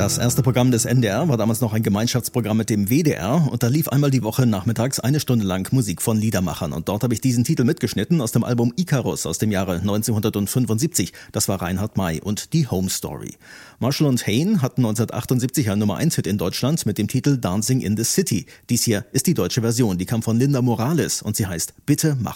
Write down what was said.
Das erste Programm des NDR war damals noch ein Gemeinschaftsprogramm mit dem WDR und da lief einmal die Woche nachmittags 1 Stunde lang Musik von Liedermachern. Und dort habe ich diesen Titel mitgeschnitten aus dem Album Icarus aus dem Jahre 1975. Das war Reinhard May und die Home Story. Marshall und Hayne hatten 1978 einen Nummer-1-Hit in Deutschland mit dem Titel Dancing in the City. Dies hier ist die deutsche Version, die kam von Linda Morales und sie heißt Bitte mach